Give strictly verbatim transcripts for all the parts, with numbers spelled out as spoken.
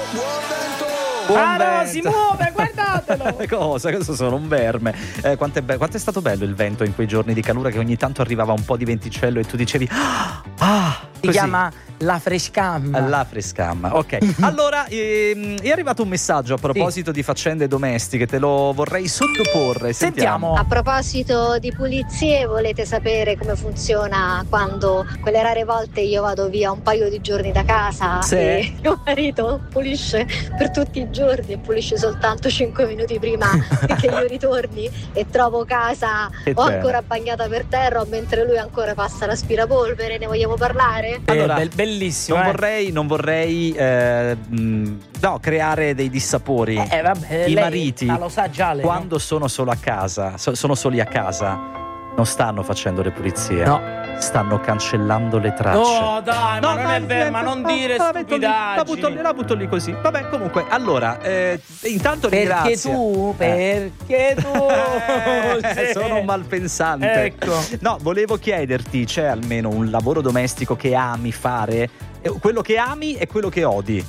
Buon vento! Buon Ah no, vento. si muove, guardatelo! Cosa? Questo sono un verme. Eh, quanto, è be- quanto è stato bello il vento in quei giorni di calura che ogni tanto arrivava un po' di venticello e tu dicevi ah, ah Si così. chiama la frescamma. La frescamma, ok. Allora, ehm, è arrivato un messaggio a proposito di faccende domestiche, te lo vorrei sottoporre. Sentiamo. Sentiamo. A proposito di pulizie, volete sapere come funziona quando quelle rare volte io vado via un paio di giorni da casa Sì. e mio marito pulisce per tutti i giorni e pulisce soltanto cinque minuti prima che io ritorni e trovo casa Che o c'è? ancora bagnata per terra o mentre lui ancora passa l'aspirapolvere. Ne vogliamo parlare? Allora, Eh, bel- bellissimo. Non eh. vorrei, non vorrei eh, mh, no, creare dei dissapori. Eh, vabbè, I lei- mariti, ma lo sa già lei, quando sono solo a casa, so- sono soli a casa, non stanno facendo le pulizie. No. Stanno cancellando le tracce. No, dai, ma non è vero, ma non dire la metto lì, la butto lì, stupidaggini. la butto lì così. Vabbè, comunque, allora, eh, intanto Perché ringrazio. tu, Eh. perché tu Eh, sì. sono un malpensante. Ecco. No, volevo chiederti, c'è almeno un lavoro domestico che ami fare? Eh, Quello che ami e quello che odi.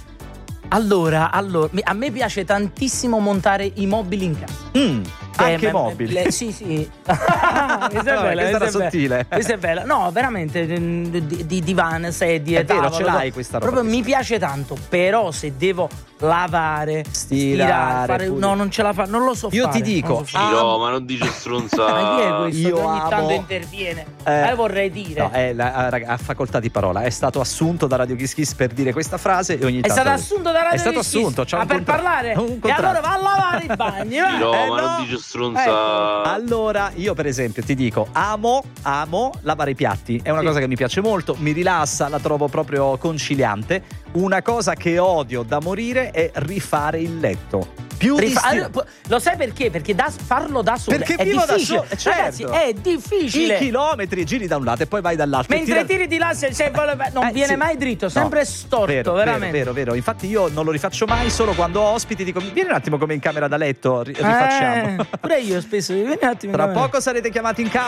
Allora, allora, mi- a me piace tantissimo montare i mobili in casa. Mm, Eh, anche ma- mobili. le- sì, sì. questa è Vabbè, bella, questa era questa è bella. sottile. Questa è bella. No, veramente, mm, di, di divan, sedie, È vero, tavolo, ce l'hai questa roba proprio qui. mi piace tanto, però se devo lavare, Stirare, fare, pure. no, non ce la fa, non lo so Io fare. ti dico, non lo so fare. ah, No, ma non dice Ma chi è stronza. questo io che ogni amo- tanto interviene? Eh, Eh, vorrei dire. No, è la, ah, raga, ha facoltà di parola. È stato assunto da Radio Kiss Kiss per dire questa frase e ogni È tanto. stato assunto da Radio È stato Kiss Kiss. assunto, c'ha Ma un per contratto. parlare? Un E contratto. allora va a lavare i bagni, va. No, Eh, ma no. non dice stronza. Ecco. Allora, io per esempio ti dico, amo, amo lavare i piatti. È una Sì. cosa che mi piace molto, mi rilassa, la trovo proprio conciliante. Una cosa che odio da morire è rifare il letto. Più di Rifa- sti- allora, lo sai perché? Perché da, farlo da solo Perché è vivo da difficile. solo, eh, certo. Ragazzi, è difficile. I chilometri giri da un lato e poi vai dall'altro. e Mentre tira- tiri di là se, se vuole- non Eh, viene sì. mai dritto, No. sempre storto, Vero, veramente. Vero, vero, vero. Infatti io non lo rifaccio mai, solo quando ho ospiti dico vieni un attimo come in camera da letto, ri- rifacciamo. Eh, pure io spesso, vieni un attimo. Tra come- poco sarete chiamati in casa.